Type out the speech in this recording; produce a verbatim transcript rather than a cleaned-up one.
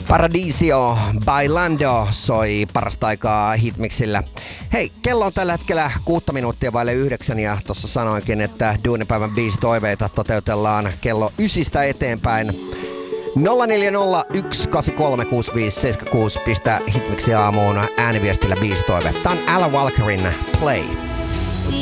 Paradiso Bailando soi parasta aikaa Hitmixillä. Hei, kello on tällä hetkellä kuutta minuuttia vaille yhdeksän ja tuossa sanoinkin, että duunipäivän biisi toiveita toteutellaan kello ysistä eteenpäin. nolla neljä nolla yksi kahdeksan kolme kuusi viisi seitsemän kuusi pistä Hitmixin aamuun ääniviestillä biisi toive. Tää on Alan Walkerin Play.